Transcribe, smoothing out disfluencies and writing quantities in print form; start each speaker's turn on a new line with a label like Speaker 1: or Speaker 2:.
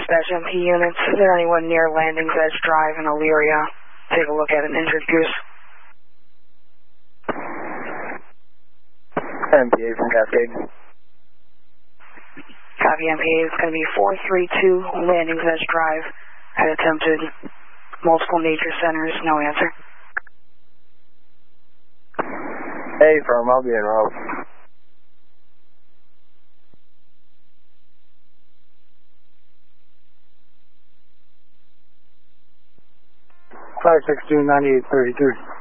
Speaker 1: Dispatch MP units, is there anyone near Landings Edge Drive in Elyria? Take a look at an injured goose.
Speaker 2: MPA from Cascade.
Speaker 1: Copy MPA, it's going to be 432 Landings Edge Drive. Had attempted multiple nature centers, no answer.
Speaker 2: Hey, firm, I'll be in route. 562-9833.